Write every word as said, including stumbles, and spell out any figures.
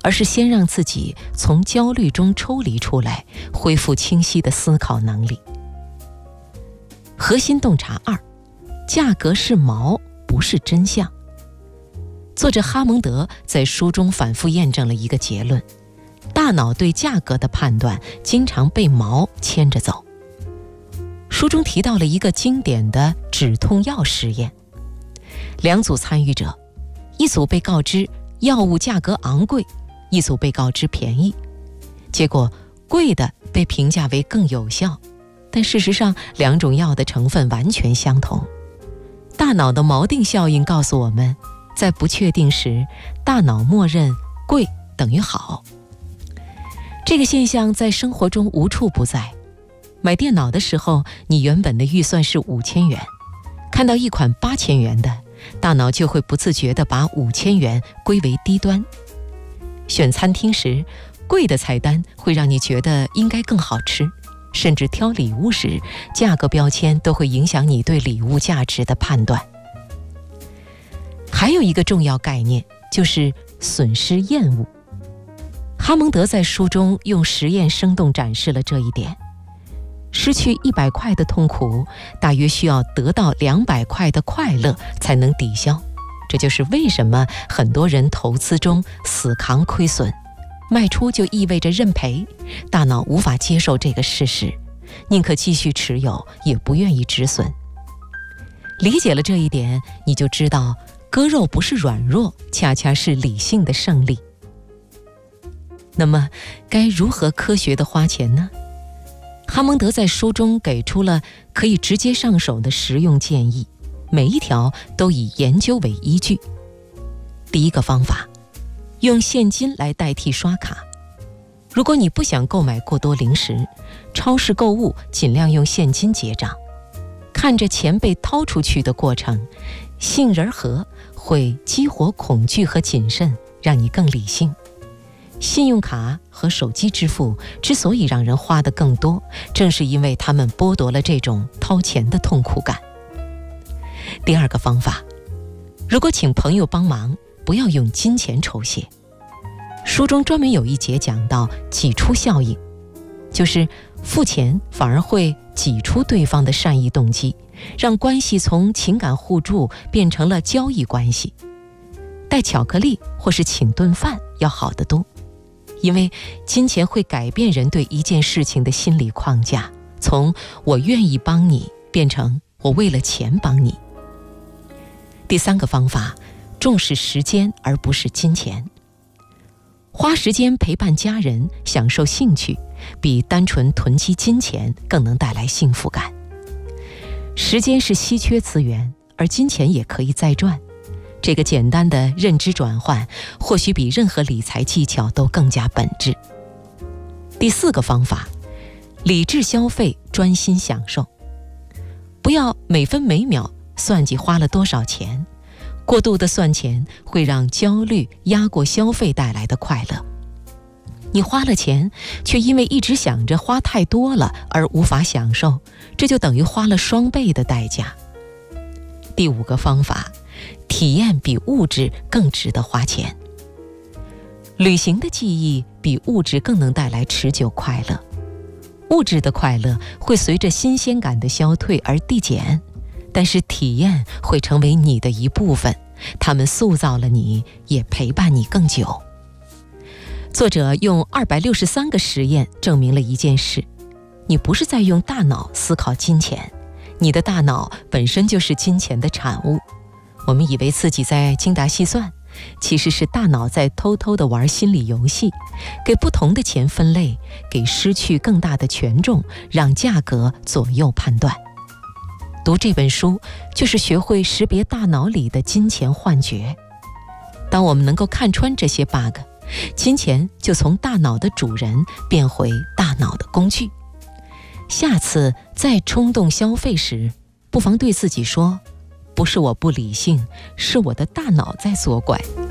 而是先让自己从焦虑中抽离出来，恢复清晰的思考能力。核心洞察二，价格是锚，不是真相。作者哈蒙德在书中反复验证了一个结论：大脑对价格的判断经常被锚牵着走。书中提到了一个经典的止痛药实验，两组参与者，一组被告知药物价格昂贵，一组被告知便宜。结果贵的被评价为更有效，但事实上两种药的成分完全相同。大脑的锚定效应告诉我们，在不确定时，大脑默认贵等于好。这个现象在生活中无处不在。买电脑的时候，你原本的预算是五千元，看到一款八千元的，大脑就会不自觉地把五千元归为低端。选餐厅时，贵的菜单会让你觉得应该更好吃，甚至挑礼物时，价格标签都会影响你对礼物价值的判断。还有一个重要概念，就是损失厌恶。哈蒙德在书中用实验生动展示了这一点。失去一百块的痛苦，大约需要得到两百块的快乐才能抵消。这就是为什么很多人投资中死扛亏损，卖出就意味着认赔，大脑无法接受这个事实，宁可继续持有，也不愿意止损。理解了这一点，你就知道割肉不是软弱，恰恰是理性的胜利。那么该如何科学地花钱呢？哈蒙德在书中给出了可以直接上手的实用建议，每一条都以研究为依据。第一个方法，用现金来代替刷卡。如果你不想购买过多零食，超市购物尽量用现金结账。看着钱被掏出去的过程，杏仁核会激活恐惧和谨慎，让你更理性。信用卡和手机支付之所以让人花得更多，正是因为他们剥夺了这种掏钱的痛苦感。第二个方法，如果请朋友帮忙，不要用金钱酬谢。书中专门有一节讲到挤出效应，就是付钱反而会挤出对方的善意动机，让关系从情感互助变成了交易关系。带巧克力或是请顿饭要好得多，因为金钱会改变人对一件事情的心理框架，从我愿意帮你变成我为了钱帮你。第三个方法，重视时间而不是金钱。花时间陪伴家人，享受兴趣，比单纯囤积金钱更能带来幸福感。时间是稀缺资源，而金钱也可以再赚。这个简单的认知转换，或许比任何理财技巧都更加本质。第四个方法，理智消费，专心享受。不要每分每秒算计花了多少钱，过度的算钱会让焦虑压过消费带来的快乐。你花了钱，却因为一直想着花太多了而无法享受，这就等于花了双倍的代价。第五个方法，体验比物质更值得花钱。旅行的记忆比物质更能带来持久快乐。物质的快乐会随着新鲜感的消退而递减，但是体验会成为你的一部分，它们塑造了你，也陪伴你更久。作者用二百六十三个实验证明了一件事：你不是在用大脑思考金钱，你的大脑本身就是金钱的产物。我们以为自己在精打细算，其实是大脑在偷偷地玩心理游戏，给不同的钱分类，给失去更大的权重，让价格左右判断。读这本书，就是学会识别大脑里的金钱幻觉。当我们能够看穿这些 bug， 金钱就从大脑的主人变回大脑的工具。下次再冲动消费时，不妨对自己说，不是我不理性，是我的大脑在作怪。